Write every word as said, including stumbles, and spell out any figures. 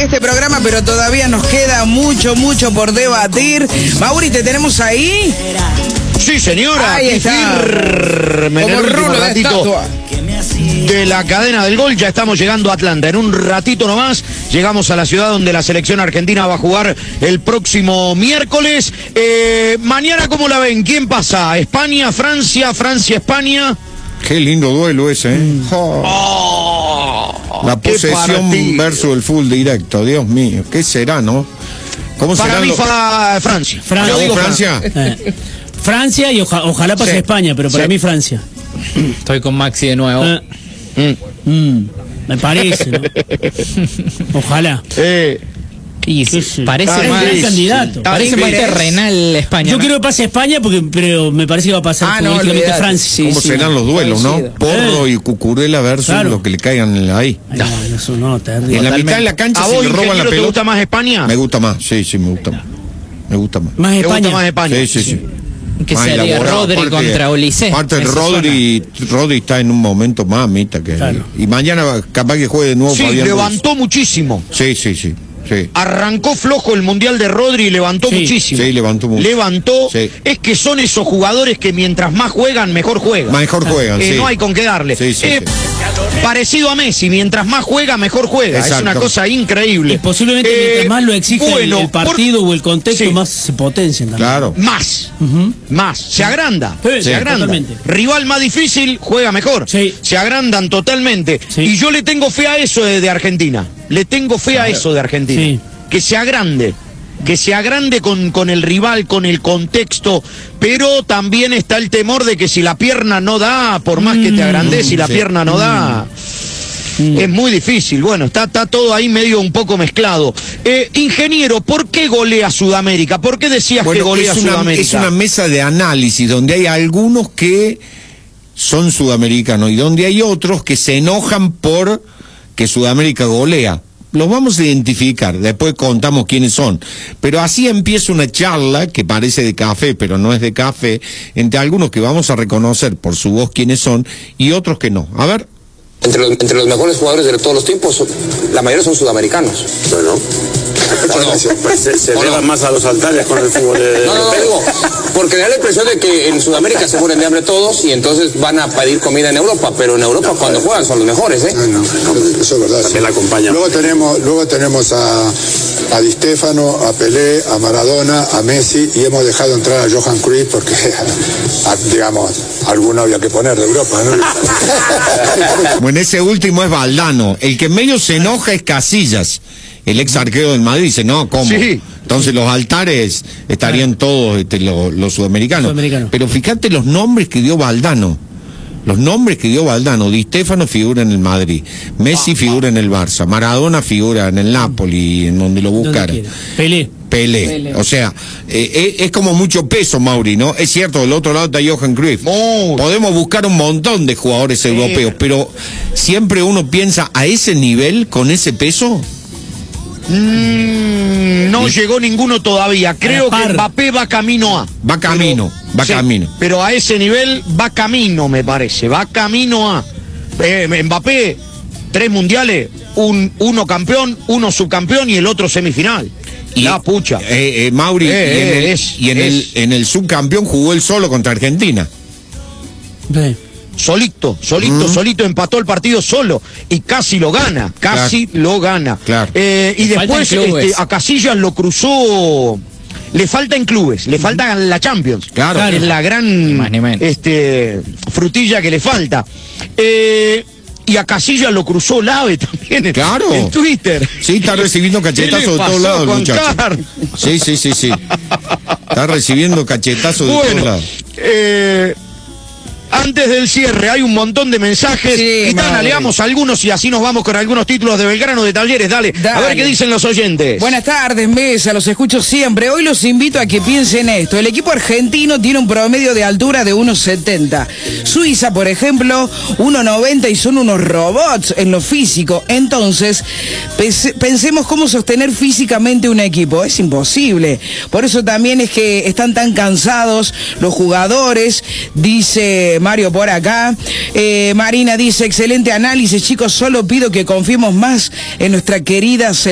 este programa, pero todavía nos queda mucho, mucho por debatir. Mauri, ¿te tenemos ahí? Sí, señora. Ahí está. Firme Como el rulo de estatua de la cadena del gol. Ya estamos llegando a Atlanta. En un ratito nomás llegamos a la ciudad donde la selección argentina va a jugar el próximo miércoles. Eh, mañana, ¿cómo la ven? ¿Quién pasa? ¿España, Francia, Francia, España? Qué lindo duelo ese, ¿eh? Mm. Oh, la posesión versus el full directo, Dios mío. ¿Qué será, no? ¿Cómo Para será mí, lo... fa Francia. Fran Yo digo Francia. Eh. Francia y oja ojalá pase Sí. España, pero para Sí. mí Francia. Estoy con Maxi de nuevo. Eh. Mm. Mm, me parece, ¿no? Ojalá. Eh, Y ¿Qué sé? parece Es más, gran candidato. parece más terrenal España. Yo ¿no? quiero que pase España, porque, pero me parece que va a pasar Ah, no, políticamente olvidate. Francia. Sí, ¿Cómo sí, serán los duelos, no? coincido. Porro Eh. y Cucurella versus Claro. lo que le caigan ahí. Ay, no, eso no, terrible. En la mitad de la cancha ¿A se vos, le roban la ingeniero, te pelota. gusta más España? Me gusta más, sí, sí, me gusta más. Me gusta más. Más ¿Te España. gusta más España? Sí, sí, sí. Que Más se haría elaborado. Rodri Aparte- contra Ulises. Aparte, Esa Rodri, Rodri está en un momento más mitad que. Claro. Y mañana capaz que juegue de nuevo Sí, Fabián Ruiz. levantó muchísimo. Sí, sí, sí. Sí. Arrancó flojo el Mundial de Rodri y levantó Sí. muchísimo. Sí, levantó mucho. Levantó. Sí. Es que son esos jugadores que mientras más juegan, mejor juegan. Mejor juegan, Eh, sí. No hay con qué darle. Sí, sí, Eh, sí. Parecido a Messi, mientras más juega, mejor juega. Es Exacto. una cosa increíble. Y posiblemente Eh, mientras más lo exige bueno, el, el partido por- o el contexto, Sí. más se potencian también. Claro. Más, Ujú. más. Se agranda. Sí, se sí, agranda. totalmente. Rival más difícil, juega mejor. Sí. Se agrandan totalmente. Sí. Y yo le tengo fe a eso de, de Argentina. Le tengo fe a eso de Argentina. Sí. Que se agrande. Que se agrande con, con el rival, con el contexto, pero también está el temor de que si la pierna no da, por más que te agrandes, si la sí. pierna no da, Mm. es muy difícil. Bueno, está, está todo ahí medio un poco mezclado. Eh, ingeniero, ¿por qué golea Sudamérica? ¿Por qué decías que Bueno, golea es una, Sudamérica? es una mesa de análisis donde hay algunos que son sudamericanos y donde hay otros que se enojan por que Sudamérica golea. Los vamos a identificar, después contamos quiénes son. Pero así empieza una charla que parece de café, pero no es de café, entre algunos que vamos a reconocer por su voz quiénes son y otros que no. A ver. Entre los, entre los mejores jugadores de todos los tiempos, son- la mayoría son sudamericanos. Bueno, pues se, se elevan más a los altares con el fútbol de... No, no, no, digo, porque me da la impresión de que en Sudamérica se mueren de hambre todos y entonces van a pedir comida en Europa, pero en Europa cuando juegan son los mejores, ¿eh? No, no, no, eso es verdad. También la acompaña. Luego tenemos, luego tenemos a, a Di Stéfano, a Pelé, a Maradona, a Messi y hemos dejado entrar a Johan Cruyff porque, a- digamos, alguno había que poner de Europa, ¿no? Bueno, ese último es Valdano. El que medio se enoja es Casillas, el ex arquero del Madrid. Dice, no, ¿cómo? Sí. Entonces los altares estarían todos este, lo- los sudamericanos. Sudamericanos. Pero fíjate los nombres que dio Valdano. Los nombres que dio Valdano. Di Stéfano figura en el Madrid. Messi figura en el Barça. Maradona figura en el Napoli, en donde lo Donde buscara. quiera. Pelé. Pelé. Pelé. O sea, eh, eh, es como mucho peso, Mauri, ¿no? Es cierto, del otro lado está Johan Cruyff. Muy. Podemos buscar un montón de jugadores europeos, pero siempre uno piensa a ese nivel, con ese peso. Mm, no llegó ninguno todavía. Creo par. que Mbappé va camino a. Va camino, va Sí, camino. Pero a ese nivel va camino, me parece. Va camino a. Eh, Mbappé, tres mundiales, un, uno campeón, uno subcampeón y el otro semifinal. La pucha. Eh, eh, Mauri, Eh, y en, eh, el, es- y en, es- el, en el subcampeón jugó él solo contra Argentina. Sí. Solito, solito, solito empató el partido solo y casi lo gana, casi lo gana. Claro. Eh, y Le faltan después clubes. este, a Casillas lo cruzó, le falta en clubes, le falta la Champions. Claro. Es la gran Ni más ni menos. este, frutilla que le falta. Eh, y a Casillas lo cruzó Lave también en, Claro. en Twitter. Sí, está recibiendo cachetazos ¿Qué le de todos pasó, lados el Juan muchacho. Carlos? Sí, sí, sí, sí. Está recibiendo cachetazos de todos Bueno, lados. eh, antes del cierre hay un montón de mensajes. Sí, Gitana, madre. leamos algunos y así nos vamos con algunos títulos de Belgrano, de Talleres. Dale, a Dale. ver qué dicen los oyentes. Buenas tardes, Mesa, los escucho siempre. Hoy los invito a que piensen esto. El equipo argentino tiene un promedio de altura de uno setenta. Suiza, por ejemplo, uno noventa y son unos robots en lo físico. Entonces, pes- pensemos cómo sostener físicamente un equipo. Es imposible. Por eso también es que están tan cansados los jugadores, dice Mario por acá. Eh, Marina dice, excelente análisis, chicos, solo pido que confiemos más en nuestra querida selección.